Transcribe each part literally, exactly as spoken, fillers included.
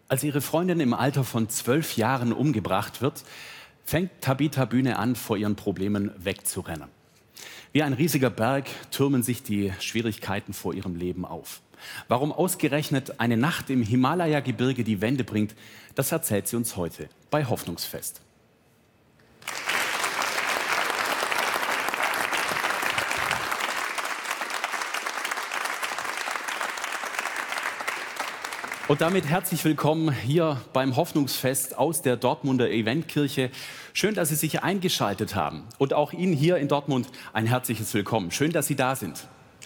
Als ihre Freundin im Alter von zwölf Jahren umgebracht wird, fängt Tabitha Bühne an, vor ihren Problemen wegzurennen. Wie ein riesiger Berg türmen sich die Schwierigkeiten vor ihrem Leben auf. Warum ausgerechnet eine Nacht im Himalaya-Gebirge die Wende bringt, das erzählt sie uns heute bei Hoffnungsfest. Und damit herzlich willkommen hier beim Hoffnungsfest aus der Dortmunder Eventkirche. Schön, dass Sie sich eingeschaltet haben. Und auch Ihnen hier in Dortmund ein herzliches Willkommen. Schön, dass Sie da sind.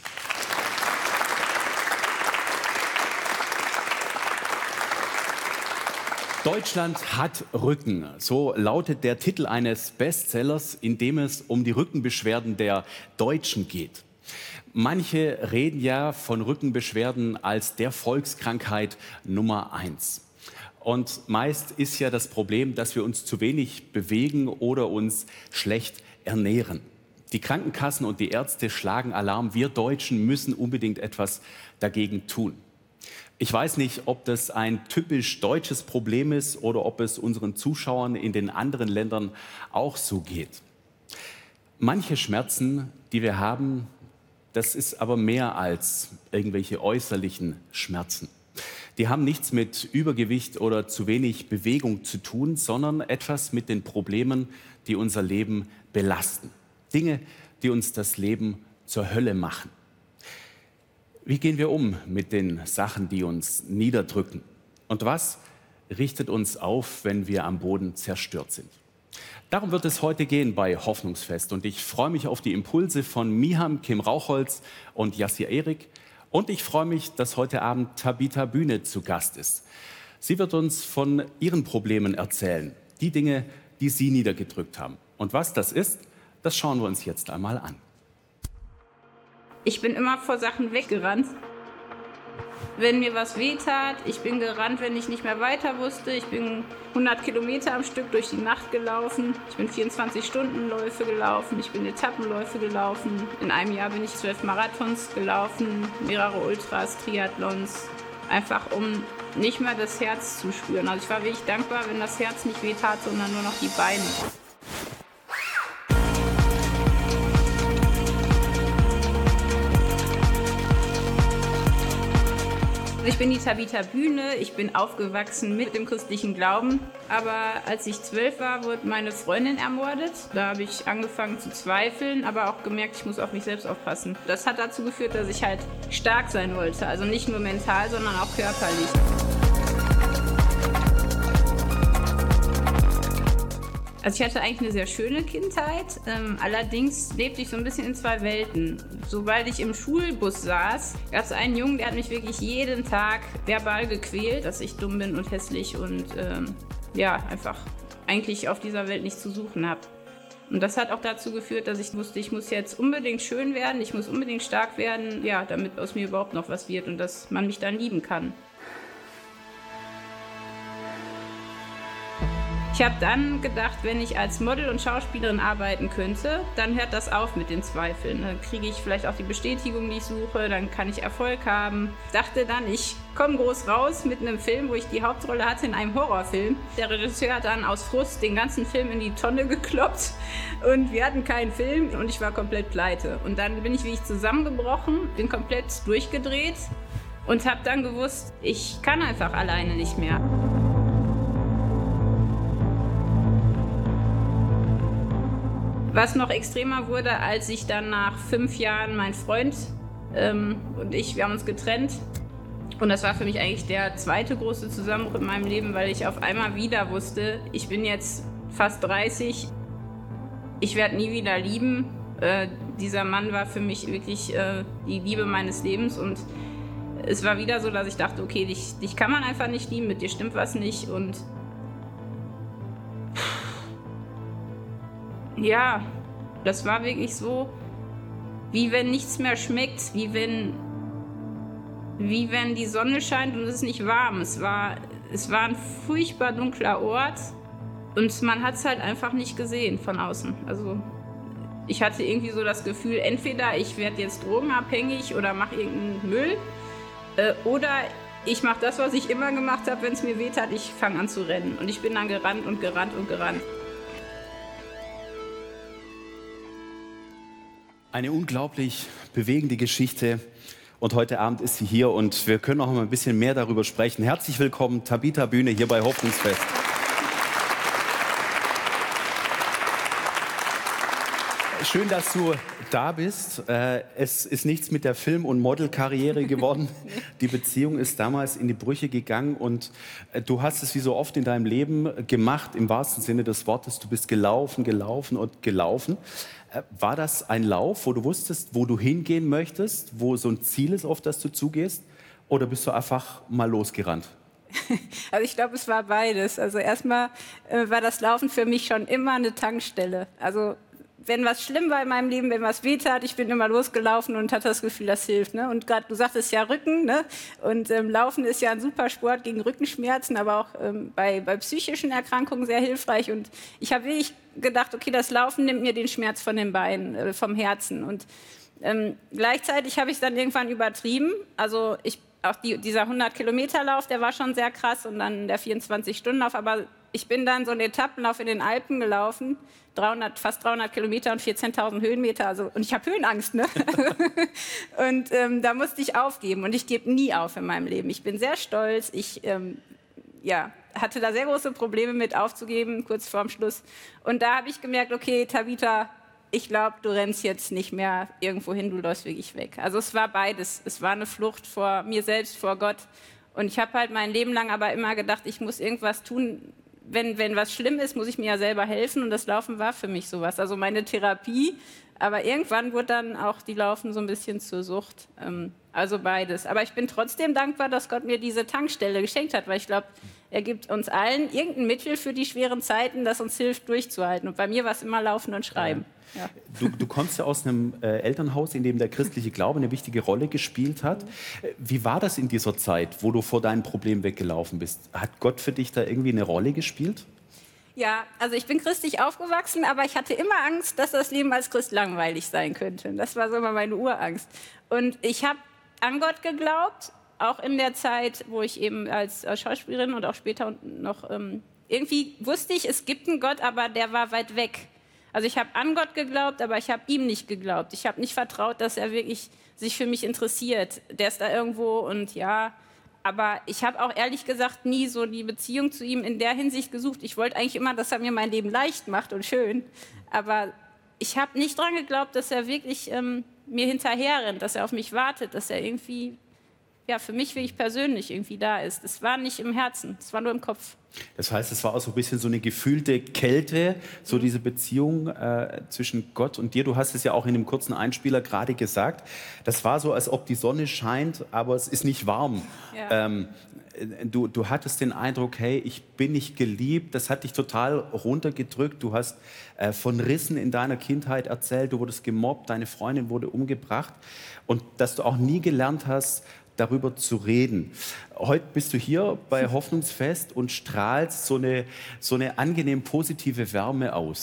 Deutschland hat Rücken. So lautet der Titel eines Bestsellers, in dem es um die Rückenbeschwerden der Deutschen geht. Manche reden ja von Rückenbeschwerden als der Volkskrankheit Nummer eins. Und meist ist ja das Problem, dass wir uns zu wenig bewegen oder uns schlecht ernähren. Die Krankenkassen und die Ärzte schlagen Alarm. Wir Deutschen müssen unbedingt etwas dagegen tun. Ich weiß nicht, ob das ein typisch deutsches Problem ist oder ob es unseren Zuschauern in den anderen Ländern auch so geht. Manche Schmerzen, die wir haben, das ist aber mehr als irgendwelche äußerlichen Schmerzen. Die haben nichts mit Übergewicht oder zu wenig Bewegung zu tun, sondern etwas mit den Problemen, die unser Leben belasten. Dinge, die uns das Leben zur Hölle machen. Wie gehen wir um mit den Sachen, die uns niederdrücken? Und was richtet uns auf, wenn wir am Boden zerstört sind? Darum wird es heute gehen bei Hoffnungsfest. Und ich freue mich auf die Impulse von Miham, Kim Raucholz und Yassir Erik. Und ich freue mich, dass heute Abend Tabitha Bühne zu Gast ist. Sie wird uns von ihren Problemen erzählen. Die Dinge, die sie niedergedrückt haben. Und was das ist, das schauen wir uns jetzt einmal an. Ich bin immer vor Sachen weggerannt. Wenn mir was wehtat, ich bin gerannt, wenn ich nicht mehr weiter wusste. Ich bin hundert Kilometer am Stück durch die Nacht gelaufen. Ich bin vierundzwanzig-Stunden-Läufe gelaufen. Ich bin Etappenläufe gelaufen. In einem Jahr bin ich zwölf Marathons gelaufen, mehrere Ultras, Triathlons. Einfach um nicht mehr das Herz zu spüren. Also ich war wirklich dankbar, wenn das Herz nicht wehtat, sondern nur noch die Beine. Ich bin die Tabitha Bühne, ich bin aufgewachsen mit dem christlichen Glauben, aber als ich zwölf war, wurde meine Freundin ermordet. Da habe ich angefangen zu zweifeln, aber auch gemerkt, ich muss auf mich selbst aufpassen. Das hat dazu geführt, dass ich halt stark sein wollte, also nicht nur mental, sondern auch körperlich. Also ich hatte eigentlich eine sehr schöne Kindheit, ähm, allerdings lebte ich so ein bisschen in zwei Welten. Sobald ich im Schulbus saß, gab es einen Jungen, der hat mich wirklich jeden Tag verbal gequält, dass ich dumm bin und hässlich und ähm, ja, einfach eigentlich auf dieser Welt nichts zu suchen habe. Und das hat auch dazu geführt, dass ich wusste, ich muss jetzt unbedingt schön werden, ich muss unbedingt stark werden, ja, damit aus mir überhaupt noch was wird und dass man mich dann lieben kann. Ich habe dann gedacht, wenn ich als Model und Schauspielerin arbeiten könnte, dann hört das auf mit den Zweifeln. Dann kriege ich vielleicht auch die Bestätigung, die ich suche, dann kann ich Erfolg haben. Ich dachte dann, ich komme groß raus mit einem Film, wo ich die Hauptrolle hatte in einem Horrorfilm. Der Regisseur hat dann aus Frust den ganzen Film in die Tonne gekloppt und wir hatten keinen Film und ich war komplett pleite. Und dann bin ich wie ich zusammengebrochen, bin komplett durchgedreht und habe dann gewusst, ich kann einfach alleine nicht mehr. Was noch extremer wurde, als ich dann nach fünf Jahren, mein Freund ähm, und ich, wir haben uns getrennt. Und das war für mich eigentlich der zweite große Zusammenbruch in meinem Leben, weil ich auf einmal wieder wusste, ich bin jetzt fast dreißig, ich werde nie wieder lieben. Äh, dieser Mann war für mich wirklich äh, die Liebe meines Lebens. Und es war wieder so, dass ich dachte, okay, dich, dich kann man einfach nicht lieben, mit dir stimmt was nicht. Und ja, das war wirklich so, wie wenn nichts mehr schmeckt, wie wenn, wie wenn die Sonne scheint und es ist nicht warm. Es war, es war ein furchtbar dunkler Ort und man hat es halt einfach nicht gesehen von außen. Also ich hatte irgendwie so das Gefühl, entweder ich werde jetzt drogenabhängig oder mache irgendeinen Müll äh, oder ich mache das, was ich immer gemacht habe, wenn es mir weht hat, ich fange an zu rennen. Und ich bin dann gerannt und gerannt und gerannt. Eine unglaublich bewegende Geschichte. Und heute Abend ist sie hier und wir können noch mal ein bisschen mehr darüber sprechen. Herzlich willkommen, Tabitha Bühne, hier bei Hoffnungsfest. Schön, dass du da bist. Es ist nichts mit der Film- und Modelkarriere geworden. Die Beziehung ist damals in die Brüche gegangen und du hast es wie so oft in deinem Leben gemacht, im wahrsten Sinne des Wortes. Du bist gelaufen, gelaufen und gelaufen. War das ein Lauf, wo du wusstest, wo du hingehen möchtest, wo so ein Ziel ist, auf das du zugehst? Oder bist du einfach mal losgerannt? Also ich glaube, es war beides. Also erstmal äh, war das Laufen für mich schon immer eine Tankstelle. Also wenn was schlimm war in meinem Leben, wenn was weh tat, ich bin immer losgelaufen und hatte das Gefühl, das hilft. Ne? Und gerade, du sagtest ja Rücken, ne? Und ähm, Laufen ist ja ein super Sport gegen Rückenschmerzen, aber auch ähm, bei, bei psychischen Erkrankungen sehr hilfreich. Und ich habe wirklich gedacht, okay, das Laufen nimmt mir den Schmerz von den Beinen, äh, vom Herzen. Und ähm, gleichzeitig habe ich es dann irgendwann übertrieben. Also ich, auch die, dieser hundert-Kilometer-Lauf, der war schon sehr krass und dann der vierundzwanzig-Stunden-Lauf, aber ich bin dann so einen Etappenlauf in den Alpen gelaufen, dreihundert, fast dreihundert Kilometer und vierzehntausend Höhenmeter. Also, und ich habe Höhenangst, ne? Und ähm, da musste ich aufgeben. Und ich gebe nie auf in meinem Leben. Ich bin sehr stolz. Ich ähm, ja, hatte da sehr große Probleme mit aufzugeben, kurz vorm Schluss. Und da habe ich gemerkt, okay, Tabitha, ich glaube, du rennst jetzt nicht mehr irgendwo hin, du läufst wirklich weg. Also es war beides. Es war eine Flucht vor mir selbst, vor Gott. Und ich habe halt mein Leben lang aber immer gedacht, ich muss irgendwas tun. Wenn, wenn was schlimm ist, muss ich mir ja selber helfen und das Laufen war für mich sowas. Also meine Therapie, aber irgendwann wurde dann auch die Laufen so ein bisschen zur Sucht. Ähm, also beides. Aber ich bin trotzdem dankbar, dass Gott mir diese Tankstelle geschenkt hat, weil ich glaube, er gibt uns allen irgendein Mittel für die schweren Zeiten, das uns hilft, durchzuhalten. Und bei mir war es immer Laufen und Schreiben. Ja. Du, du kommst ja aus einem äh, Elternhaus, in dem der christliche Glaube eine wichtige Rolle gespielt hat. Wie war das in dieser Zeit, wo du vor deinem Problem weggelaufen bist? Hat Gott für dich da irgendwie eine Rolle gespielt? Ja, also ich bin christlich aufgewachsen, aber ich hatte immer Angst, dass das Leben als Christ langweilig sein könnte. Das war so immer meine Urangst. Und ich habe an Gott geglaubt, auch in der Zeit, wo ich eben als Schauspielerin und auch später noch ähm, irgendwie wusste ich, es gibt einen Gott, aber der war weit weg. Also ich habe an Gott geglaubt, aber ich habe ihm nicht geglaubt. Ich habe nicht vertraut, dass er wirklich sich für mich interessiert. Der ist da irgendwo und ja, aber ich habe auch ehrlich gesagt nie so die Beziehung zu ihm in der Hinsicht gesucht. Ich wollte eigentlich immer, dass er mir mein Leben leicht macht und schön, aber ich habe nicht dran geglaubt, dass er wirklich ähm, mir hinterherrennt, dass er auf mich wartet, dass er irgendwie ja, für mich wirklich persönlich irgendwie da ist. Es war nicht im Herzen, es war nur im Kopf. Das heißt, es war auch so ein bisschen so eine gefühlte Kälte, so diese Beziehung äh, zwischen Gott und dir. Du hast es ja auch in dem kurzen Einspieler gerade gesagt. Das war so, als ob die Sonne scheint, aber es ist nicht warm. Ja. Ähm, du, du hattest den Eindruck, hey, ich bin nicht geliebt. Das hat dich total runtergedrückt. Du hast äh, von Rissen in deiner Kindheit erzählt. Du wurdest gemobbt, deine Freundin wurde umgebracht. Und dass du auch nie gelernt hast, darüber zu reden. Heute bist du hier bei Hoffnungsfest und strahlst so eine, so eine angenehm positive Wärme aus.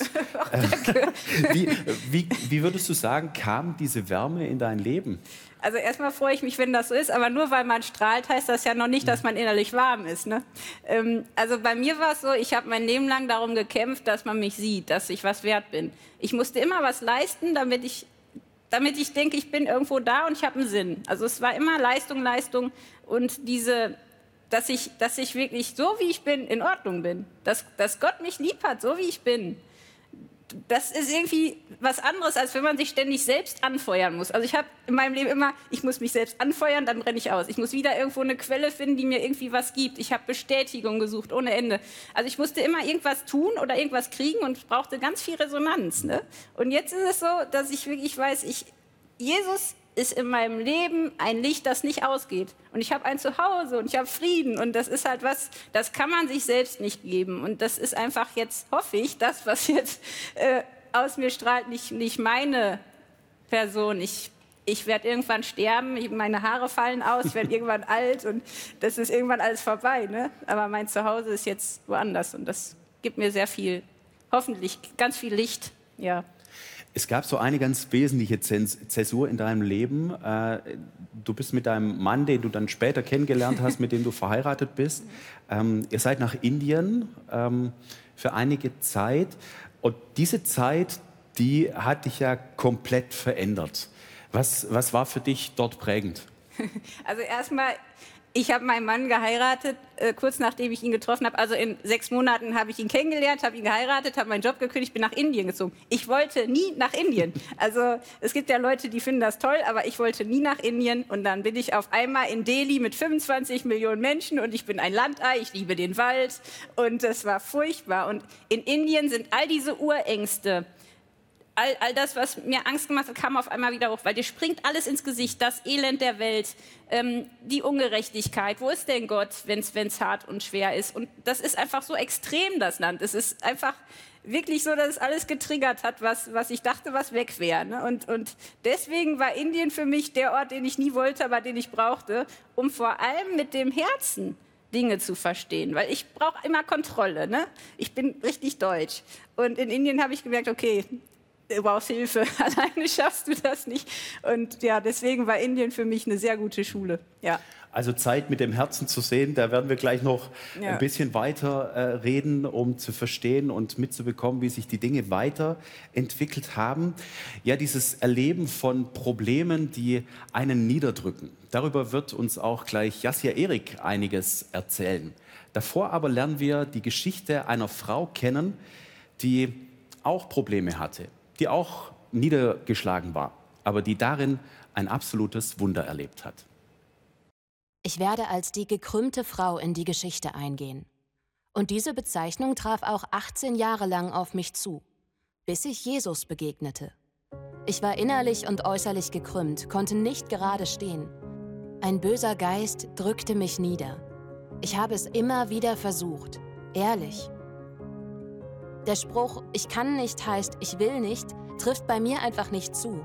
wie, wie, wie würdest du sagen, kam diese Wärme in dein Leben? Also erstmal freue ich mich, wenn das so ist, aber nur weil man strahlt, heißt das ja noch nicht, dass man innerlich warm ist. Ne? Ähm, also bei mir war es so, ich habe mein Leben lang darum gekämpft, dass man mich sieht, dass ich was wert bin. Ich musste immer was leisten, damit ich damit ich denke, ich bin irgendwo da und ich habe einen Sinn. Also es war immer Leistung, Leistung und diese, dass ich, dass ich wirklich so, wie ich bin, in Ordnung bin. Dass, dass Gott mich lieb hat, so wie ich bin. Das ist irgendwie was anderes, als wenn man sich ständig selbst anfeuern muss. Also ich habe in meinem Leben immer, ich muss mich selbst anfeuern, dann brenne ich aus. Ich muss wieder irgendwo eine Quelle finden, die mir irgendwie was gibt. Ich habe Bestätigung gesucht, ohne Ende. Also ich musste immer irgendwas tun oder irgendwas kriegen und brauchte ganz viel Resonanz. Ne? Und jetzt ist es so, dass ich wirklich weiß, ich, Jesus ist in meinem Leben ein Licht, das nicht ausgeht. Und ich habe ein Zuhause und ich habe Frieden. Und das ist halt was, das kann man sich selbst nicht geben. Und das ist einfach jetzt, hoffe ich, das, was jetzt äh, aus mir strahlt, nicht, nicht meine Person. Ich, ich werde irgendwann sterben, meine Haare fallen aus, ich werde irgendwann alt und das ist irgendwann alles vorbei. Ne? Aber mein Zuhause ist jetzt woanders und das gibt mir sehr viel, hoffentlich ganz viel Licht. Ja. Es gab so eine ganz wesentliche Zäsur in deinem Leben. Du bist mit deinem Mann, den du dann später kennengelernt hast, mit dem du verheiratet bist. Ihr seid nach Indien für einige Zeit. Und diese Zeit, die hat dich ja komplett verändert. Was, was war für dich dort prägend? Also erstmal, ich habe meinen Mann geheiratet, äh, kurz nachdem ich ihn getroffen habe. Also in sechs Monaten habe ich ihn kennengelernt, habe ihn geheiratet, habe meinen Job gekündigt, bin nach Indien gezogen. Ich wollte nie nach Indien. Also es gibt ja Leute, die finden das toll, aber ich wollte nie nach Indien. Und dann bin ich auf einmal in Delhi mit fünfundzwanzig Millionen Menschen und ich bin ein Landei, ich liebe den Wald. Und das war furchtbar. Und in Indien sind all diese Urängste, All, all das, was mir Angst gemacht hat, kam auf einmal wieder hoch, weil dir springt alles ins Gesicht, das Elend der Welt, ähm, die Ungerechtigkeit. Wo ist denn Gott, wenn es hart und schwer ist? Und das ist einfach so extrem, das Land. Es ist einfach wirklich so, dass es alles getriggert hat, was, was ich dachte, was weg wäre. Ne? Und, und deswegen war Indien für mich der Ort, den ich nie wollte, aber den ich brauchte, um vor allem mit dem Herzen Dinge zu verstehen, weil ich brauche immer Kontrolle. Ne? Ich bin richtig deutsch. Und in Indien habe ich gemerkt, okay, du brauchst Hilfe, alleine schaffst du das nicht. Und ja, deswegen war Indien für mich eine sehr gute Schule. Ja. Also Zeit mit dem Herzen zu sehen, da werden wir gleich noch ja. ein bisschen weiter äh, reden, um zu verstehen und mitzubekommen, wie sich die Dinge weiterentwickelt haben. Ja, dieses Erleben von Problemen, die einen niederdrücken. Darüber wird uns auch gleich Jasja Erik einiges erzählen. Davor aber lernen wir die Geschichte einer Frau kennen, die auch Probleme hatte, die auch niedergeschlagen war, aber die darin ein absolutes Wunder erlebt hat. Ich werde als die gekrümmte Frau in die Geschichte eingehen. Und diese Bezeichnung traf auch achtzehn Jahre lang auf mich zu, bis ich Jesus begegnete. Ich war innerlich und äußerlich gekrümmt, konnte nicht gerade stehen. Ein böser Geist drückte mich nieder. Ich habe es immer wieder versucht, ehrlich. Der Spruch, ich kann nicht heißt, ich will nicht, trifft bei mir einfach nicht zu.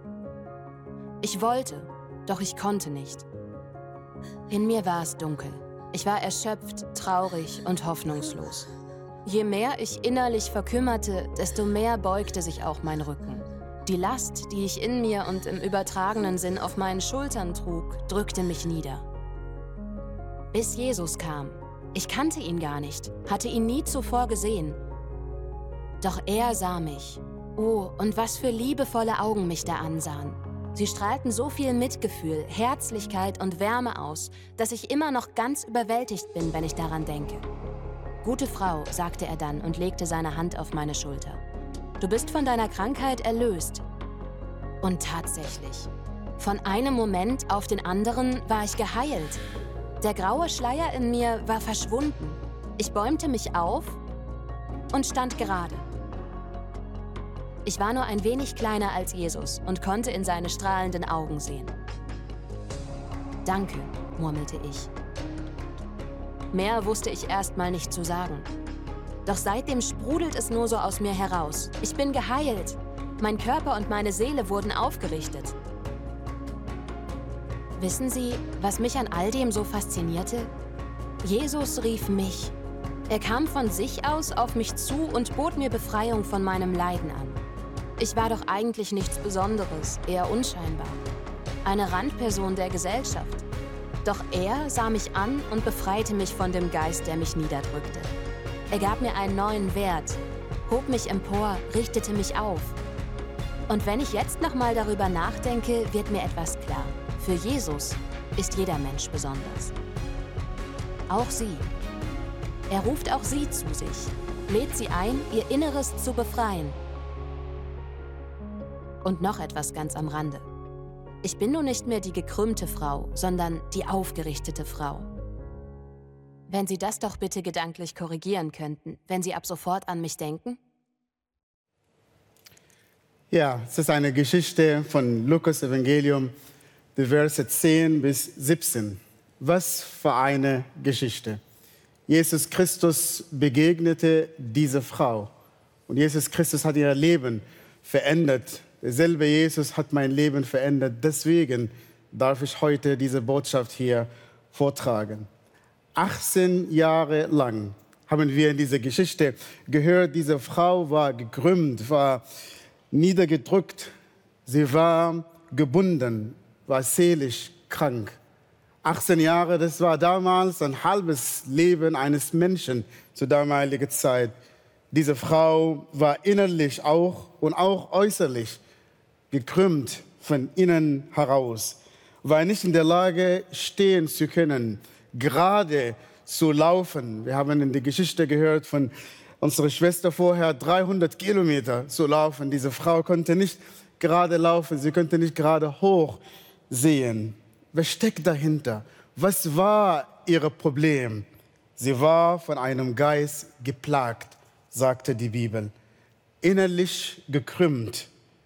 Ich wollte, doch ich konnte nicht. In mir war es dunkel. Ich war erschöpft, traurig und hoffnungslos. Je mehr ich innerlich verkümmerte, desto mehr beugte sich auch mein Rücken. Die Last, die ich in mir und im übertragenen Sinn auf meinen Schultern trug, drückte mich nieder. Bis Jesus kam. Ich kannte ihn gar nicht, hatte ihn nie zuvor gesehen. Doch er sah mich. Oh, und was für liebevolle Augen mich da ansahen. Sie strahlten so viel Mitgefühl, Herzlichkeit und Wärme aus, dass ich immer noch ganz überwältigt bin, wenn ich daran denke. »Gute Frau«, sagte er dann und legte seine Hand auf meine Schulter. »Du bist von deiner Krankheit erlöst.« Und tatsächlich, von einem Moment auf den anderen war ich geheilt. Der graue Schleier in mir war verschwunden. Ich bäumte mich auf und stand gerade. Ich war nur ein wenig kleiner als Jesus und konnte in seine strahlenden Augen sehen. »Danke«, murmelte ich. Mehr wusste ich erst mal nicht zu sagen. Doch seitdem sprudelt es nur so aus mir heraus. Ich bin geheilt. Mein Körper und meine Seele wurden aufgerichtet. Wissen Sie, was mich an all dem so faszinierte? Jesus rief mich. Er kam von sich aus auf mich zu und bot mir Befreiung von meinem Leiden an. Ich war doch eigentlich nichts Besonderes, eher unscheinbar. Eine Randperson der Gesellschaft. Doch er sah mich an und befreite mich von dem Geist, der mich niederdrückte. Er gab mir einen neuen Wert, hob mich empor, richtete mich auf. Und wenn ich jetzt noch mal darüber nachdenke, wird mir etwas klar. Für Jesus ist jeder Mensch besonders. Auch Sie. Er ruft auch Sie zu sich, lädt Sie ein, Ihr Inneres zu befreien. Und noch etwas ganz am Rande. Ich bin nun nicht mehr die gekrümmte Frau, sondern die aufgerichtete Frau. Wenn Sie das doch bitte gedanklich korrigieren könnten, wenn Sie ab sofort an mich denken? Ja, es ist eine Geschichte von Lukas Evangelium, die Verse zehn bis siebzehn. Was für eine Geschichte. Jesus Christus begegnete dieser Frau und Jesus Christus hat ihr Leben verändert. Derselbe Jesus hat mein Leben verändert. Deswegen darf ich heute diese Botschaft hier vortragen. achtzehn Jahre lang haben wir in dieser Geschichte gehört, diese Frau war gekrümmt, war niedergedrückt. Sie war gebunden, war seelisch krank. achtzehn Jahre, das war damals ein halbes Leben eines Menschen zur damaligen Zeit. Diese Frau war innerlich auch und auch äußerlich gekrümmt von innen heraus, war nicht in der Lage, stehen zu können, gerade zu laufen. Wir haben in der Geschichte gehört von unserer Schwester vorher, dreihundert Kilometer zu laufen. Diese Frau konnte nicht gerade laufen, sie konnte nicht gerade hoch sehen. Was steckt dahinter? Was war ihr Problem? Sie war von einem Geist geplagt, sagte die Bibel. Innerlich gekrümmt.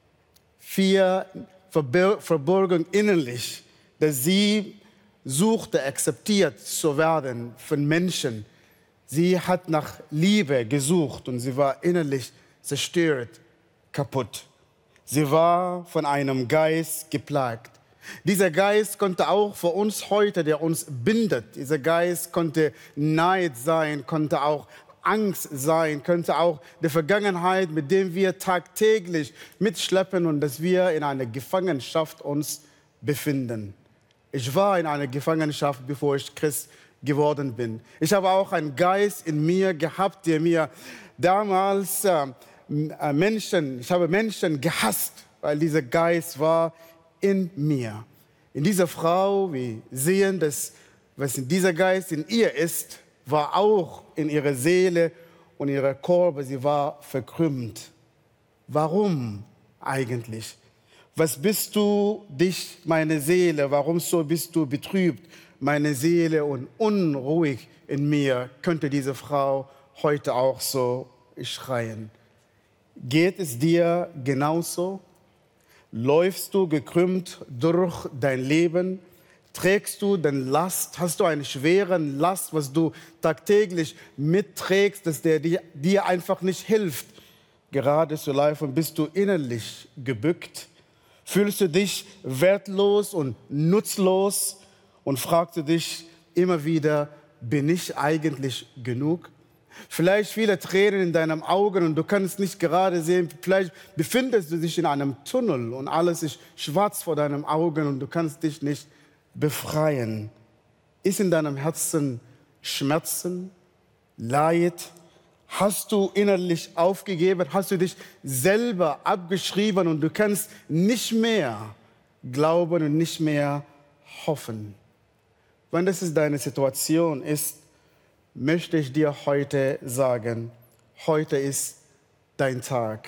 Vier Verborgen innerlich, dass sie suchte, akzeptiert zu werden von Menschen. Sie hat nach Liebe gesucht und sie war innerlich zerstört, kaputt. Sie war von einem Geist geplagt. Dieser Geist konnte auch für uns heute, der uns bindet, dieser Geist konnte Neid sein, konnte auch Angst sein, könnte auch die Vergangenheit, mit dem wir tagtäglich mitschleppen und dass wir in einer Gefangenschaft uns befinden. Ich war in einer Gefangenschaft, bevor ich Christ geworden bin. Ich habe auch einen Geist in mir gehabt, der mir damals äh, Menschen, ich habe Menschen gehasst, weil dieser Geist war in mir. In dieser Frau, wir sehen, dass was in dieser Geist in ihr ist, war auch in ihrer Seele und ihrer Körper, sie war verkrümmt. Warum eigentlich? Was bist du, dich, meine Seele, warum so bist du betrübt, meine Seele, und unruhig in mir, könnte diese Frau heute auch so schreien. Geht es dir genauso? Läufst du gekrümmt durch dein Leben? Trägst du den Last? Hast du einen schweren Last, was du tagtäglich mitträgst, dass der dir einfach nicht hilft, gerade zu laufen? Bist du innerlich gebückt? Fühlst du dich wertlos und nutzlos und fragst du dich immer wieder, bin ich eigentlich genug? Vielleicht viele Tränen in deinen Augen und du kannst nicht gerade sehen. Vielleicht befindest du dich in einem Tunnel und alles ist schwarz vor deinen Augen und du kannst dich nicht befreien. Ist in deinem Herzen Schmerzen, Leid? Hast du innerlich aufgegeben? Hast du dich selber abgeschrieben und du kannst nicht mehr glauben und nicht mehr hoffen? Wenn das ist deine Situation ist, möchte ich dir heute sagen, heute ist dein Tag.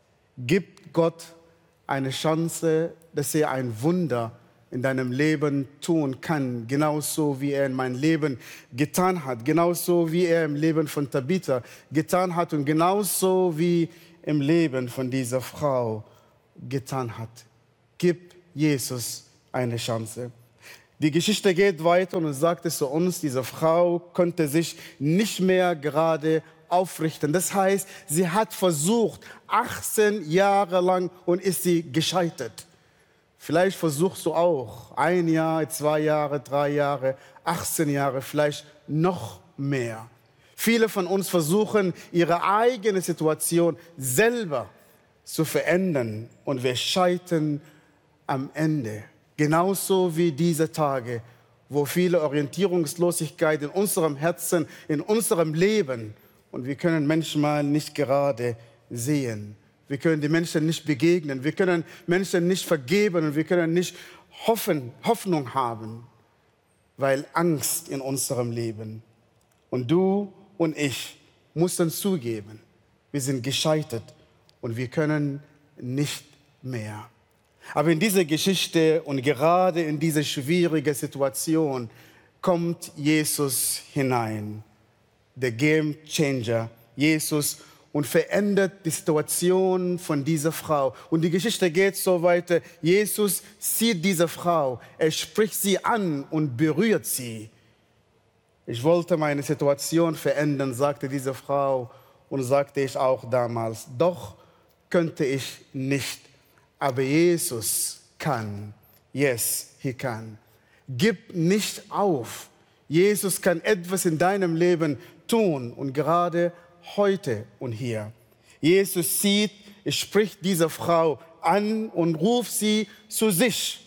Gib Gott eine Chance, dass er ein Wunder in deinem Leben tun kann, genauso wie er in meinem Leben getan hat, genauso wie er im Leben von Tabitha getan hat und genauso wie im Leben von dieser Frau getan hat. Gib Jesus eine Chance. Die Geschichte geht weiter und sagt es zu uns, diese Frau konnte sich nicht mehr gerade aufrichten. Das heißt, sie hat versucht, achtzehn Jahre lang, und ist sie gescheitert. Vielleicht versuchst du auch ein Jahr, zwei Jahre, drei Jahre, achtzehn Jahre, vielleicht noch mehr. Viele von uns versuchen, ihre eigene Situation selber zu verändern und wir scheitern am Ende. Genauso wie diese Tage, wo viele Orientierungslosigkeit in unserem Herzen, in unserem Leben, und wir können manchmal nicht gerade sehen. Wir können die Menschen nicht begegnen, wir können Menschen nicht vergeben und wir können nicht hoffen, Hoffnung haben, weil Angst in unserem Leben. Und du und ich mussten zugeben, wir sind gescheitert und wir können nicht mehr. Aber in diese Geschichte und gerade in diese schwierige Situation kommt Jesus hinein, der Game Changer, Jesus, und verändert die Situation von dieser Frau. Und die Geschichte geht so weiter. Jesus sieht diese Frau, er spricht sie an und berührt sie. Ich wollte meine Situation verändern, sagte diese Frau, und sagte ich auch damals. Doch könnte ich nicht. Aber Jesus kann. Yes, he can. Gib nicht auf. Jesus kann etwas in deinem Leben tun und gerade heute und hier. Jesus sieht, es spricht diese Frau an und ruft sie zu sich.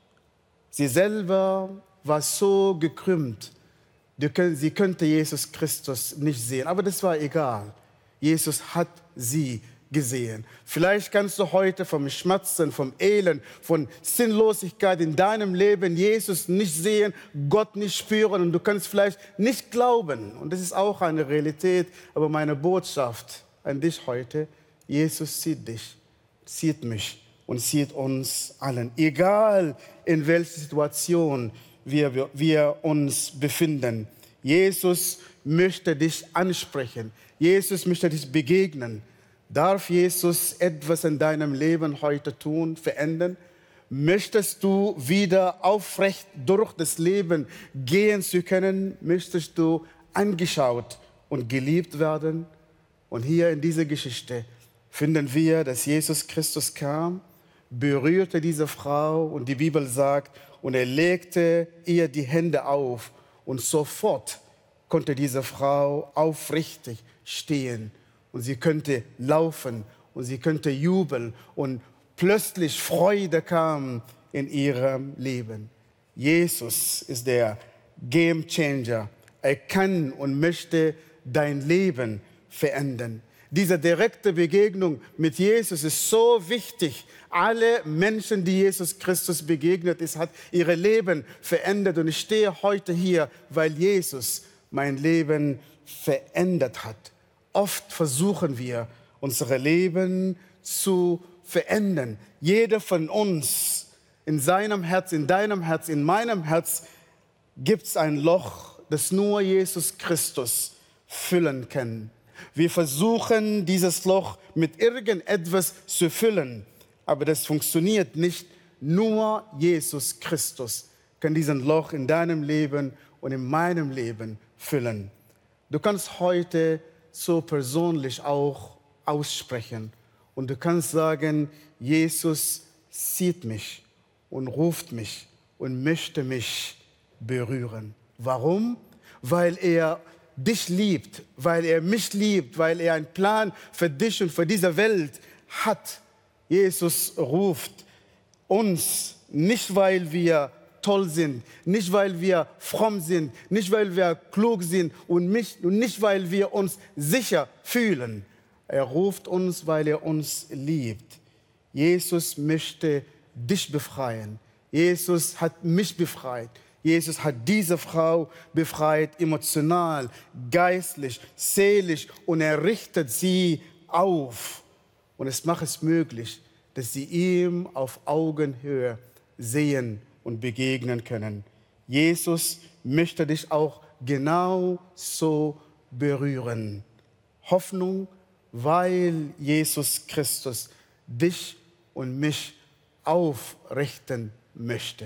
Sie selber war so gekrümmt, sie könnte Jesus Christus nicht sehen, aber das war egal. Jesus hat sie gesehen. Vielleicht kannst du heute vom Schmerzen, vom Elend, von Sinnlosigkeit in deinem Leben Jesus nicht sehen, Gott nicht spüren und du kannst vielleicht nicht glauben. Und das ist auch eine Realität, aber meine Botschaft an dich heute, Jesus sieht dich, sieht mich und sieht uns allen. Egal in welcher Situation wir, wir, wir uns befinden. Jesus möchte dich ansprechen. Jesus möchte dich begegnen. Darf Jesus etwas in deinem Leben heute tun, verändern? Möchtest du wieder aufrecht durch das Leben gehen zu können? Möchtest du angeschaut und geliebt werden? Und hier in dieser Geschichte finden wir, dass Jesus Christus kam, berührte diese Frau und die Bibel sagt, und er legte ihr die Hände auf und sofort konnte diese Frau aufrichtig stehen. Und sie könnte laufen und sie könnte jubeln und plötzlich Freude kam in ihrem Leben. Jesus ist der Game Changer. Er kann und möchte dein Leben verändern. Diese direkte Begegnung mit Jesus ist so wichtig. Alle Menschen, die Jesus Christus begegnet ist, hat ihre Leben verändert. Und ich stehe heute hier, weil Jesus mein Leben verändert hat. Oft versuchen wir, unser Leben zu verändern. Jeder von uns, in seinem Herz, in deinem Herz, in meinem Herz, gibt es ein Loch, das nur Jesus Christus füllen kann. Wir versuchen, dieses Loch mit irgendetwas zu füllen, aber das funktioniert nicht. Nur Jesus Christus kann diesen Loch in deinem Leben und in meinem Leben füllen. Du kannst heute so persönlich auch aussprechen. Und du kannst sagen, Jesus sieht mich und ruft mich und möchte mich berühren. Warum? Weil er dich liebt, weil er mich liebt, weil er einen Plan für dich und für diese Welt hat. Jesus ruft uns, nicht weil wir toll sind, nicht weil wir fromm sind, nicht weil wir klug sind und nicht, und nicht weil wir uns sicher fühlen. Er ruft uns, weil er uns liebt. Jesus möchte dich befreien. Jesus hat mich befreit. Jesus hat diese Frau befreit, emotional, geistlich, seelisch, und er richtet sie auf. Und es macht es möglich, dass sie ihm auf Augenhöhe sehen und begegnen können. Jesus möchte dich auch genau so berühren. Hoffnung, weil Jesus Christus dich und mich aufrichten möchte.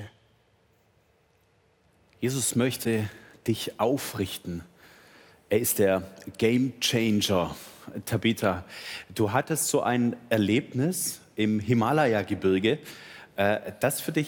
Jesus möchte dich aufrichten. Er ist der Game Changer. Tabitha, du hattest so ein Erlebnis im Himalaya-Gebirge, äh, das für dich